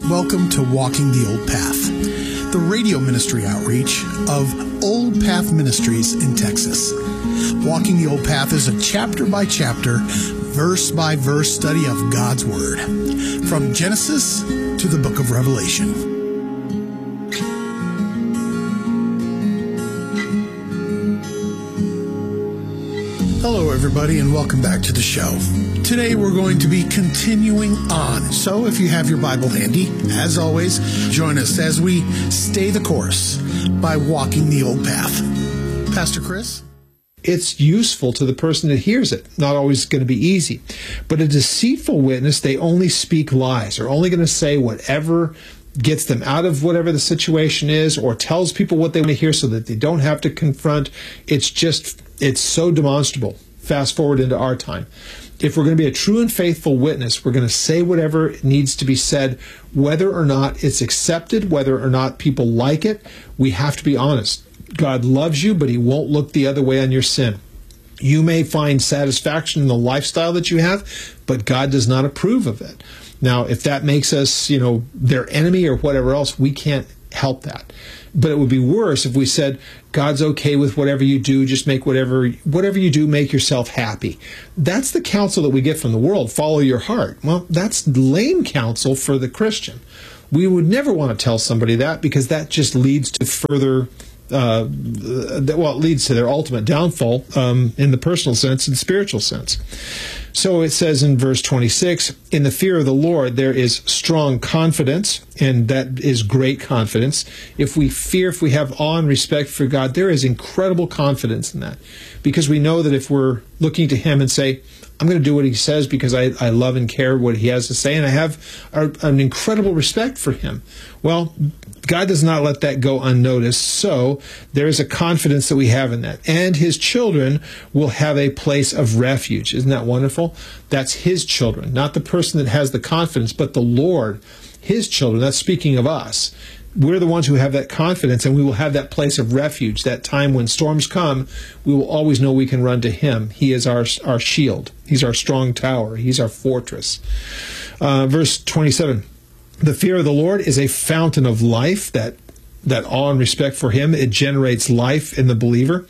Welcome to Walking the Old Path, the radio ministry outreach of Old Path Ministries in Texas. Walking the Old Path is a chapter-by-chapter, verse-by-verse study of God's Word, from Genesis to the book of Revelation. Hello, everybody, and welcome back to the show. Today, we're going to be continuing on. So if you have your Bible handy, as always, join us as we stay the course by walking the old path. Pastor Chris? It's useful to the person that hears it. Not always going to be easy. But a deceitful witness, they only speak lies. They're only going to say whatever gets them out of whatever the situation is, or tells people what they want to hear so that they don't have to confront. It's so demonstrable. Fast forward into our time. If we're going to be a true and faithful witness, we're going to say whatever needs to be said, whether or not it's accepted, whether or not people like it. We have to be honest. God loves you, but He won't look the other way on your sin. You may find satisfaction in the lifestyle that you have, but God does not approve of it. Now, if that makes us, their enemy or whatever else, we can't help that. But it would be worse if we said, God's okay with whatever you do, just make whatever you do, make yourself happy. That's the counsel that we get from the world, follow your heart. Well, that's lame counsel for the Christian. We would never want to tell somebody that, because that just leads to further it leads to their ultimate downfall in the personal sense and spiritual sense. So it says in verse 26, in the fear of the Lord there is strong confidence, and that is great confidence. If we have awe and respect for God, there is incredible confidence in that, because we know that if we're looking to Him and say, I'm going to do what He says because I love and care what He has to say, and I have an incredible respect for Him. Well, God does not let that go unnoticed, so there is a confidence that we have in that. And His children will have a place of refuge. Isn't that wonderful? That's His children, not the person that has the confidence, but the Lord, His children. That's speaking of us. We're the ones who have that confidence, and we will have that place of refuge. That time when storms come, we will always know we can run to Him. He is our shield. He's our strong tower. He's our fortress. Verse 27, the fear of the Lord is a fountain of life, that awe and respect for Him. It generates life in the believer.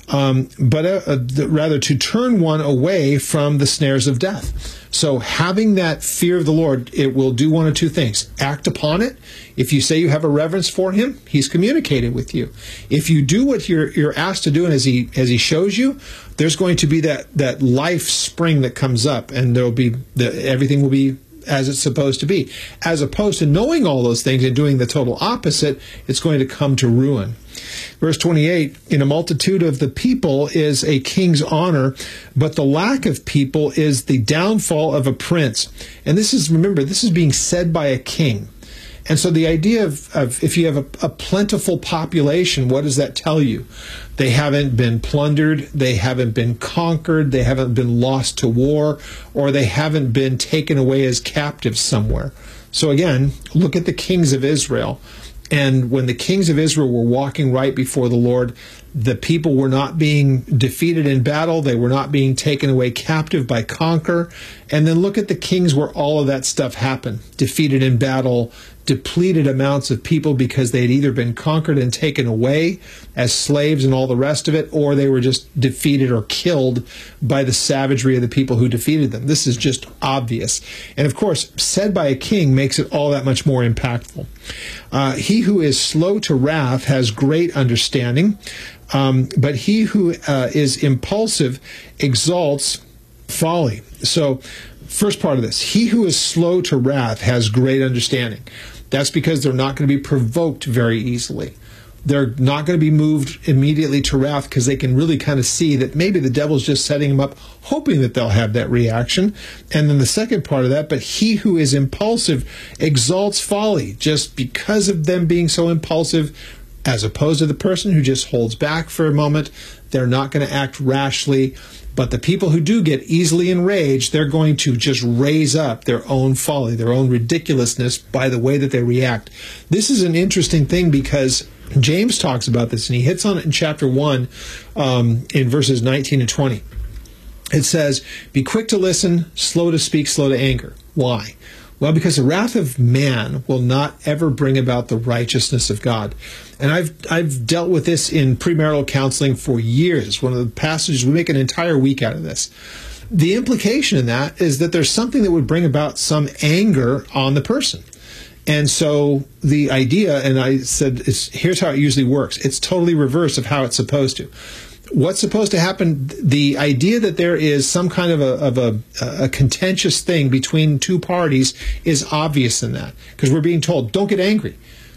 But rather to turn one away from the snares of death. So having that fear of the Lord, it will do one of two things. Act upon it. If you say you have a reverence for Him, He's communicated with you. If you do what you're asked to do, and as He shows you, there's going to be that life spring that comes up, and everything will be as it's supposed to be. As opposed to knowing all those things and doing the total opposite, it's going to come to ruin. Verse 28, in a multitude of the people is a king's honor, but the lack of people is the downfall of a prince. And this is being said by a king. And so the idea of if you have a plentiful population, what does that tell you? They haven't been plundered, they haven't been conquered, they haven't been lost to war, or they haven't been taken away as captives somewhere. So again, look at the kings of Israel. And when the kings of Israel were walking right before the Lord, the people were not being defeated in battle. They were not being taken away captive by conquer. And then look at the kings where all of that stuff happened. Defeated in battle, depleted amounts of people because they had either been conquered and taken away as slaves and all the rest of it, or they were just defeated or killed by the savagery of the people who defeated them. This is just obvious. And of course, said by a king makes it all that much more impactful. He who is slow to wrath has great understanding, but he who is impulsive exalts folly. So, first part of this, he who is slow to wrath has great understanding. That's because they're not going to be provoked very easily. They're not going to be moved immediately to wrath because they can really kind of see that maybe the devil's just setting them up, hoping that they'll have that reaction. And then the second part of that, but he who is impulsive exalts folly, just because of them being so impulsive, as opposed to the person who just holds back for a moment. They're not going to act rashly. But the people who do get easily enraged, they're going to just raise up their own folly, their own ridiculousness by the way that they react. This is an interesting thing because James talks about this, and he hits on it in chapter 1 in verses 19 and 20. It says, "Be quick to listen, slow to speak, slow to anger." Why? Well, because the wrath of man will not ever bring about the righteousness of God. And I've dealt with this in premarital counseling for years. It's one of the passages, we make an entire week out of this. The implication in that is that there's something that would bring about some anger on the person. And so the idea, and I said, here's how it usually works. It's totally reverse of how it's supposed to. What's supposed to happen, the idea that there is some kind of a contentious thing between two parties is obvious in that, because we're being told, don't get angry.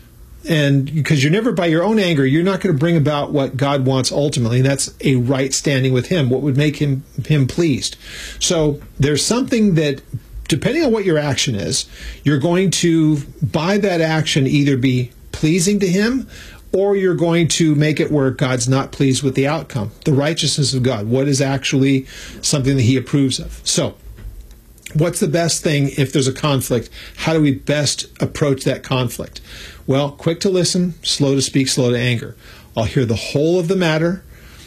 And because you're never, by your own anger, you're not going to bring about what God wants ultimately, and that's a right standing with him, what would make him pleased. So there's something that, depending on what your action is, you're going to, by that action, either be pleasing to him, or you're going to make it where God's not pleased with the outcome. The righteousness of God, what is actually something that he approves of. So, what's the best thing if there's a conflict? How do we best approach that conflict? Well, quick to listen, slow to speak, slow to anger. I'll hear the whole of the matter,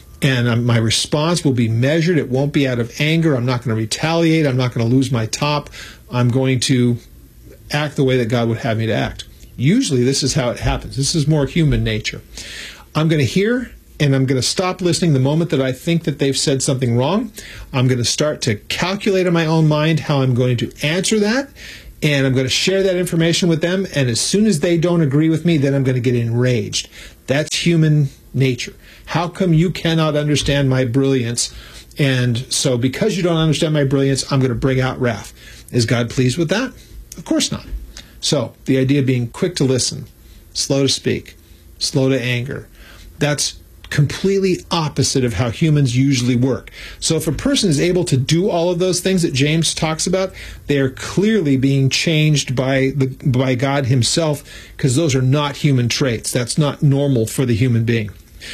and my response will be measured. It won't be out of anger. I'm not going to retaliate. I'm not going to lose my top. I'm going to act the way that God would have me to act. Usually this is how it happens. This is more human nature. I'm going to hear, and I'm going to stop listening the moment that I think that they've said something wrong. I'm going to start to calculate in my own mind how I'm going to answer that, and I'm going to share that information with them, and as soon as they don't agree with me, then I'm going to get enraged. That's human nature. How come you cannot understand my brilliance? And so because you don't understand my brilliance, I'm going to bring out wrath. Is God pleased with that? Of course not. So the idea of being quick to listen, slow to speak, slow to anger, that's completely opposite of how humans usually work. So if a person is able to do all of those things that James talks about, they are clearly being changed by God himself, because those are not human traits. That's not normal for the human being.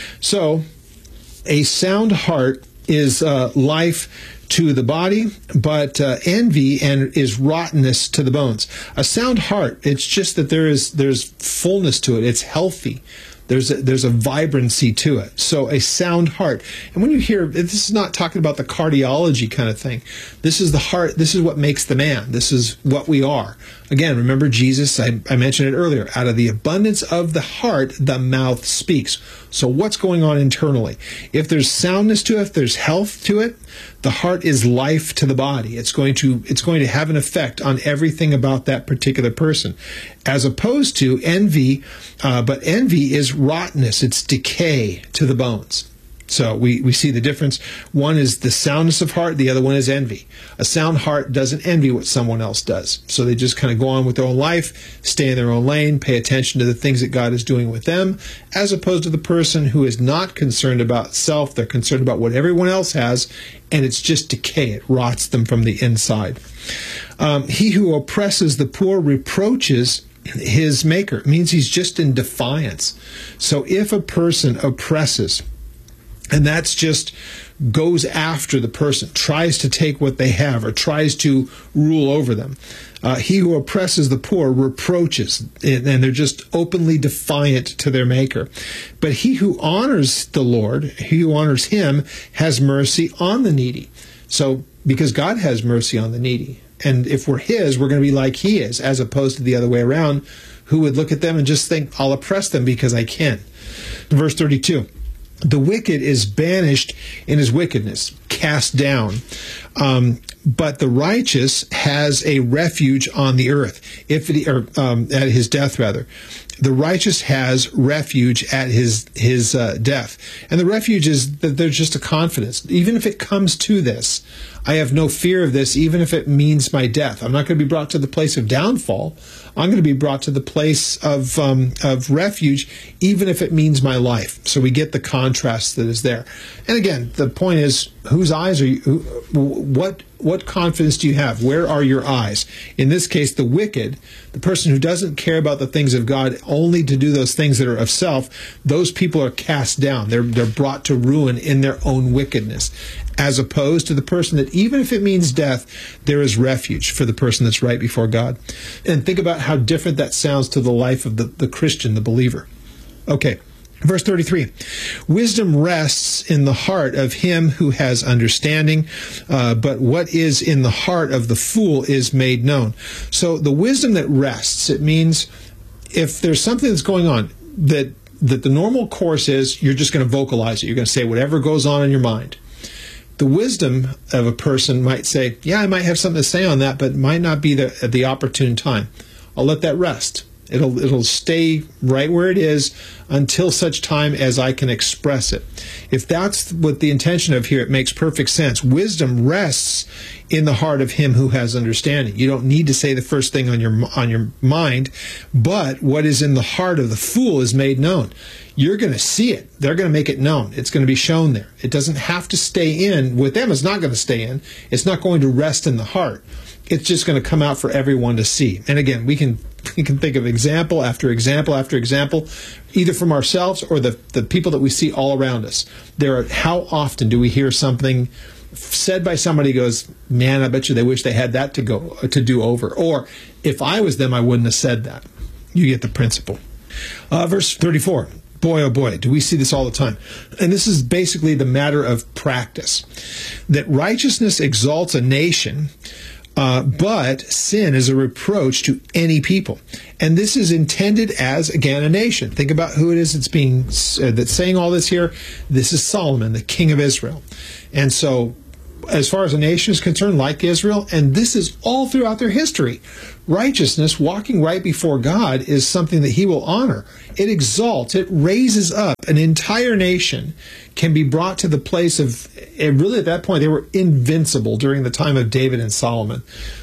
So a sound heart is life to the body, but envy is rottenness to the bones. A sound heart, it's just that there's fullness to it. It's healthy. There's a vibrancy to it. So a sound heart. And when you hear, this is not talking about the cardiology kind of thing. This is the heart. This is what makes the man. This is what we are. Again, remember Jesus, I mentioned it earlier, out of the abundance of the heart, the mouth speaks. So what's going on internally? If there's soundness to it, if there's health to it, the heart is life to the body. It's going to have an effect on everything about that particular person, as opposed to envy. But envy is rottenness. It's decay to the bones. So we see the difference. One is the soundness of heart. The other one is envy. A sound heart doesn't envy what someone else does. So they just kind of go on with their own life, stay in their own lane, pay attention to the things that God is doing with them, as opposed to the person who is not concerned about self. They're concerned about what everyone else has, and it's just decay. It rots them from the inside. He who oppresses the poor reproaches his maker. It means he's just in defiance. So if a person oppresses, and that's just goes after the person, tries to take what they have, or tries to rule over them. He who oppresses the poor reproaches, and they're just openly defiant to their maker. But he who honors the Lord, he who honors him, has mercy on the needy. So, because God has mercy on the needy. And if we're his, we're going to be like he is, as opposed to the other way around, who would look at them and just think, I'll oppress them because I can. Verse 32. The wicked is banished in his wickedness, cast down. But the righteous has a refuge on the earth, at his death, rather. The righteous has refuge at his death. And the refuge is that there's just a confidence. Even if it comes to this, I have no fear of this, even if it means my death. I'm not going to be brought to the place of downfall. I'm going to be brought to the place of refuge, even if it means my life. So we get the contrast that is there. And again, the point is, whose eyes are you? What confidence do you have? Where are your eyes? In this case, the wicked, the person who doesn't care about the things of God, only to do those things that are of self, those people are cast down. They're brought to ruin in their own wickedness. As opposed to the person that, even if it means death, there is refuge for the person that's right before God. And think about how different that sounds to the life of the Christian, the believer. Okay, Verse 33, wisdom rests in the heart of him who has understanding, but what is in the heart of the fool is made known. So the wisdom that rests, it means if there's something that's going on that the normal course is you're just going to vocalize it. You're going to say whatever goes on in your mind. The wisdom of a person might say, yeah, I might have something to say on that, but it might not be at the opportune time. I'll let that rest. It'll stay right where it is until such time as I can express it. If that's what the intention of here, it makes perfect sense. Wisdom rests in the heart of him who has understanding. You don't need to say the first thing on your mind, but what is in the heart of the fool is made known. You're going to see it. They're going to make it known. It's going to be shown there. It doesn't have to stay in. With them, it's not going to stay in. It's not going to rest in the heart. It's just going to come out for everyone to see. And again, we can think of example after example after example, either from ourselves or the people that we see all around us. How often do we hear something said by somebody who goes, man, I bet you they wish they had that to do over. Or if I was them, I wouldn't have said that. You get the principle. Verse 34. Boy, oh boy, do we see this all the time. And this is basically the matter of practice. That righteousness exalts a nation, but sin is a reproach to any people. And this is intended as, again, a nation. Think about who it is that's saying all this here. This is Solomon, the king of Israel. And so, as far as a nation is concerned, like Israel, and this is all throughout their history, righteousness, walking right before God, is something that he will honor. It exalts, it raises up. An entire nation can be brought to the place of, and really at that point, they were invincible during the time of David and Solomon.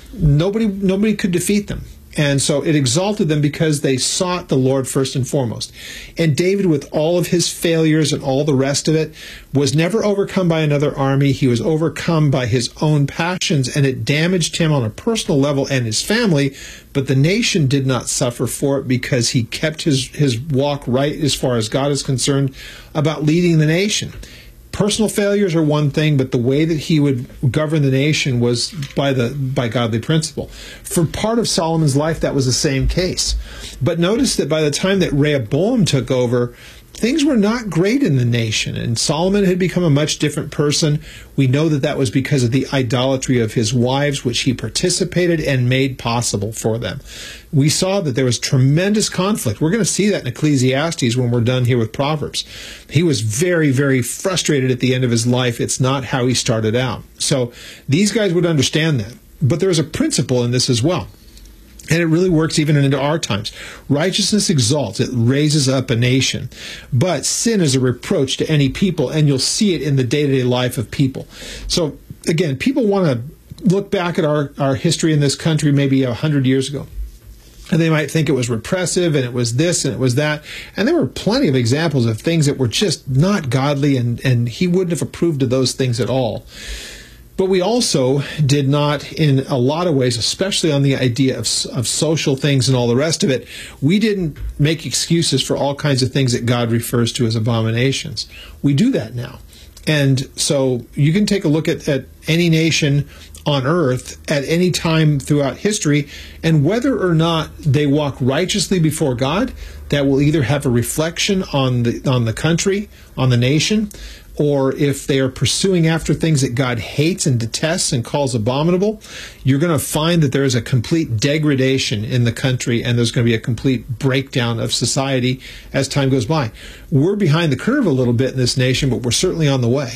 Nobody could defeat them. And so it exalted them because they sought the Lord first and foremost. And David, with all of his failures and all the rest of it, was never overcome by another army. He was overcome by his own passions, and it damaged him on a personal level and his family. But the nation did not suffer for it because he kept his walk right as far as God is concerned about leading the nation. Personal failures are one thing, but the way that he would govern the nation was by godly principle. For part of Solomon's life, that was the same case. But notice that by the time that Rehoboam took over, things were not great in the nation, and Solomon had become a much different person. We know that was because of the idolatry of his wives, which he participated and made possible for them. We saw that there was tremendous conflict. We're going to see that in Ecclesiastes when we're done here with Proverbs. He was very, very frustrated at the end of his life. It's not how he started out. So these guys would understand that. But there's a principle in this as well. And it really works even into our times. Righteousness exalts. It raises up a nation. But sin is a reproach to any people, and you'll see it in the day-to-day life of people. So, again, people want to look back at our history in this country maybe 100 years ago. And they might think it was repressive, and it was this, and it was that. And there were plenty of examples of things that were just not godly, and he wouldn't have approved of those things at all. But we also did not, in a lot of ways, especially on the idea of social things and all the rest of it, we didn't make excuses for all kinds of things that God refers to as abominations. We do that now. And so you can take a look at any nation on earth at any time throughout history, and whether or not they walk righteously before God, that will either have a reflection on the country, on the nation, or if they are pursuing after things that God hates and detests and calls abominable, you're going to find that there is a complete degradation in the country, and there's going to be a complete breakdown of society as time goes by. We're behind the curve a little bit in this nation, but we're certainly on the way.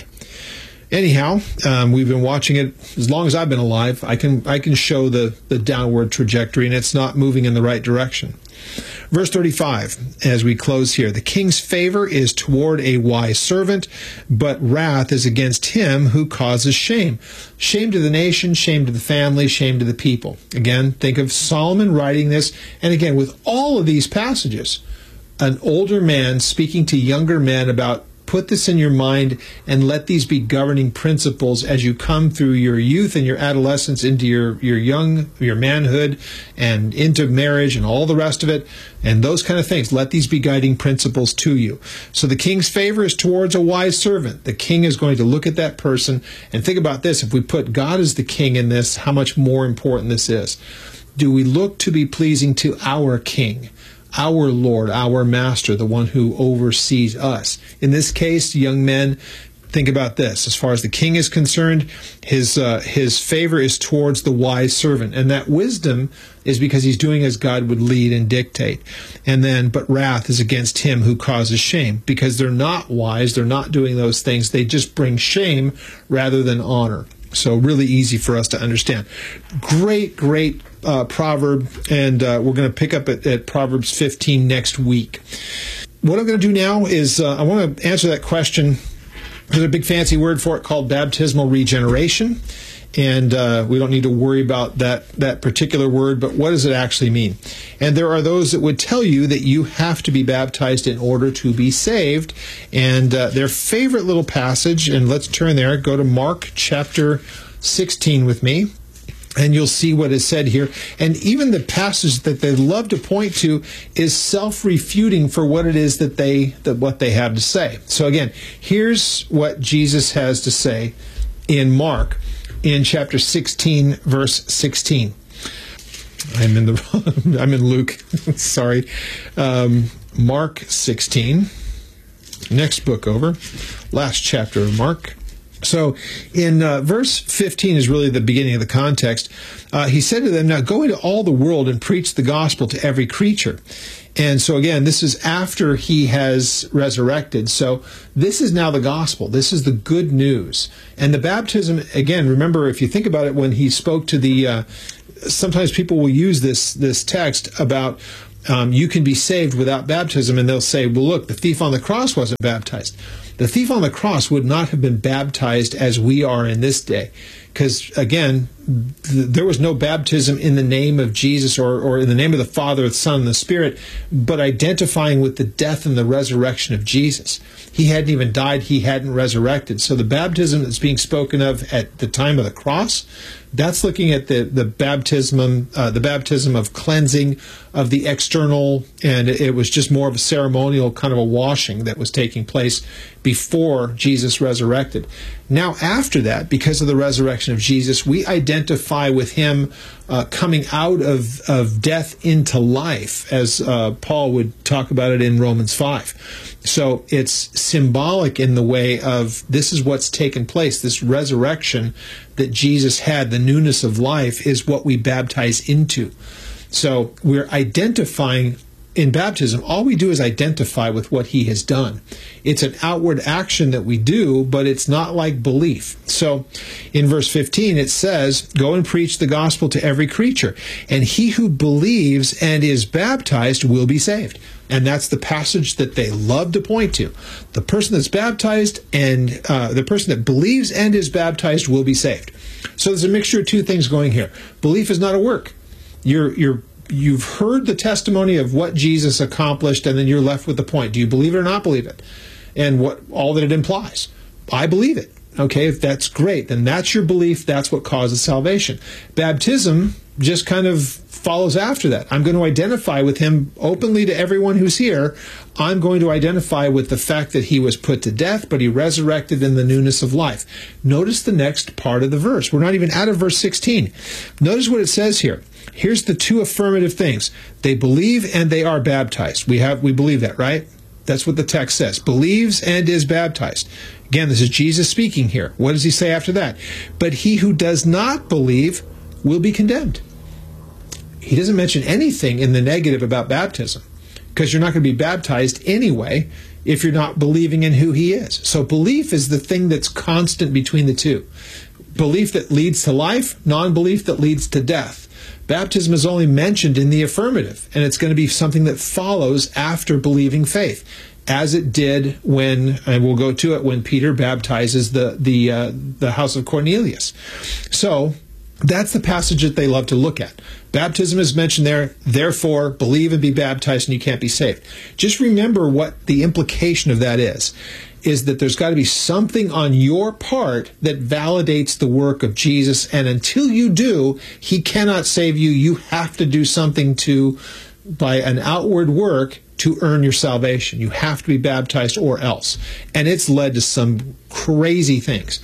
Anyhow, we've been watching it as long as I've been alive. I can show the downward trajectory, and it's not moving in the right direction. Verse 35, as we close here, the king's favor is toward a wise servant, but wrath is against him who causes shame. Shame to the nation, shame to the family, shame to the people. Again, think of Solomon writing this, and again, with all of these passages, an older man speaking to younger men about put this in your mind and let these be governing principles as you come through your youth and your adolescence into your manhood and into marriage and all the rest of it and those kind of things. Let these be guiding principles to you. So the king's favor is towards a wise servant. The king is going to look at that person and think about this. If we put God as the king in this, how much more important this is. Do we look to be pleasing to our king? our Lord, our Master, the one who oversees us. In this case, young men, think about this. As far as the king is concerned, his favor is towards the wise servant. And that wisdom is because he's doing as God would lead and dictate. But wrath is against him who causes shame. Because they're not wise, they're not doing those things. They just bring shame rather than honor. So really easy for us to understand. Great proverb. And we're going to pick up at Proverbs 15 next week. What I'm going to do now is I want to answer that question. There's a big fancy word for it called baptismal regeneration, and we don't need to worry about that particular word, but what does it actually mean? And there are those that would tell you that you have to be baptized in order to be saved, and their favorite little passage, and let's turn there, go to Mark chapter 16 with me. And you'll see what is said here. And even the passage that they love to point to is self-refuting for what it is what they have to say. So again, here's what Jesus has to say in Mark in chapter 16, verse 16. I'm in Luke. Sorry. Mark 16. Next book over. Last chapter of Mark. So in verse 15 is really the beginning of the context. He said to them, now go into all the world and preach the gospel to every creature. And so again, this is after he has resurrected. So this is now the gospel. This is the good news. And the baptism, again, remember, if you think about it, when he spoke to sometimes people will use this text about you can be saved without baptism, and they'll say, well, look, the thief on the cross wasn't baptized. The thief on the cross would not have been baptized as we are in this day. Because, again, there was no baptism in the name of Jesus or in the name of the Father, the Son, and the Spirit, but identifying with the death and the resurrection of Jesus. He hadn't even died. He hadn't resurrected. So the baptism that's being spoken of at the time of the cross, that's looking at the baptism of cleansing of the external, and it was just more of a ceremonial kind of a washing that was taking place before Jesus resurrected. Now, after that, because of the resurrection of Jesus, we identify with him coming out of death into life, as Paul would talk about it in Romans 5. So it's symbolic in the way of this is what's taken place. This resurrection that Jesus had, the newness of life, is what we baptize into. So we're identifying in baptism. All we do is identify with what he has done. It's an outward action that we do, but it's not like belief. So in verse 15 it says, go and preach the gospel to every creature, and he who believes and is baptized will be saved. And that's the passage that they love to point to. The person that's baptized and the person that believes and is baptized will be saved. So there's a mixture of two things going here. Belief is not a work. You've heard the testimony of what Jesus accomplished, and then you're left with the point. Do you believe it or not believe it? And what all that it implies. I believe it. Okay, if that's great, then that's your belief. That's what causes salvation. Baptism just kind of follows after that. I'm going to identify with him openly to everyone who's here. I'm going to identify with the fact that he was put to death, but he resurrected in the newness of life. Notice the next part of the verse. We're not even out of verse 16. Notice what it says here. Here's the two affirmative things. They believe and they are baptized. We believe that, right? That's what the text says. Believes and is baptized. Again, this is Jesus speaking here. What does he say after that? But he who does not believe will be condemned. He doesn't mention anything in the negative about baptism, because you're not going to be baptized anyway if you're not believing in who he is. So belief is the thing that's constant between the two. Belief that leads to life, non-belief that leads to death. Baptism is only mentioned in the affirmative, and it's going to be something that follows after believing faith, as it did when, and we'll go to it, when Peter baptizes the house of Cornelius. So that's the passage that they love to look at. Baptism is mentioned there, therefore believe and be baptized and you can't be saved. Just remember what the implication of that is that there's got to be something on your part that validates the work of Jesus, and until you do, he cannot save you. You have to do something by an outward work to earn your salvation. You have to be baptized or else. And it's led to some crazy things.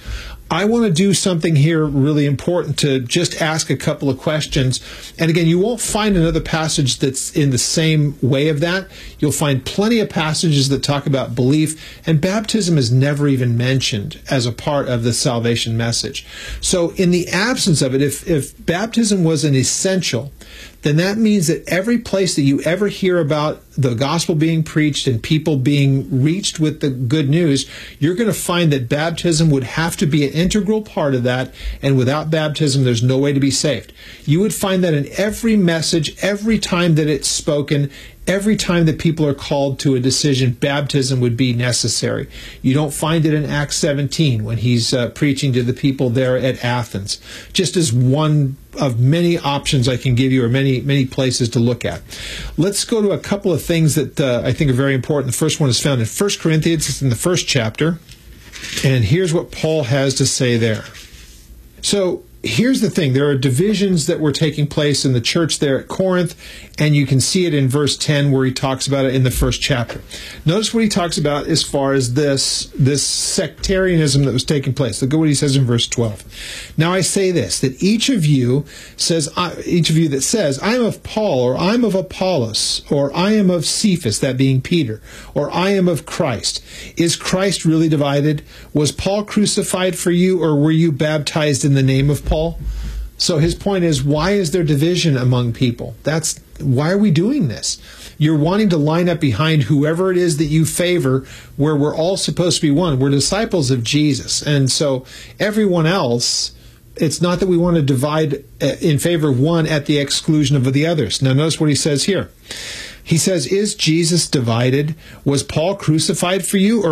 I want to do something here really important to just ask a couple of questions. And again, you won't find another passage that's in the same way of that. You'll find plenty of passages that talk about belief, and baptism is never even mentioned as a part of the salvation message. So in the absence of it, if baptism was an essential, then that means that every place that you ever hear about the gospel being preached and people being reached with the good news, you're going to find that baptism would have to be an integral part of that, and without baptism, there's no way to be saved. You would find that in every message, every time that it's spoken, every time that people are called to a decision, baptism would be necessary. You don't find it in Acts 17 when he's preaching to the people there at Athens, just as one of many options I can give you, or many places to look at. Let's go to a couple of things that I think are very important. The first one is found in 1 Corinthians. It's in the first chapter. And here's what Paul has to say there. So here's the thing. There are divisions that were taking place in the church there at Corinth, and you can see it in verse 10 where he talks about it in the first chapter. Notice what he talks about as far as this sectarianism that was taking place. Look at what he says in verse 12. Now I say this, that each of you that says, I am of Paul, or I am of Apollos, or I am of Cephas, that being Peter, or I am of Christ. Is Christ really divided? Was Paul crucified for you, or were you baptized in the name of Paul? So his point is, why is there division among people? Why are we doing this? You're wanting to line up behind whoever it is that you favor, where we're all supposed to be one. We're disciples of Jesus. And so everyone else, it's not that we want to divide in favor of one at the exclusion of the others. Now notice what he says here. He says, is Jesus divided? Was Paul crucified for you, or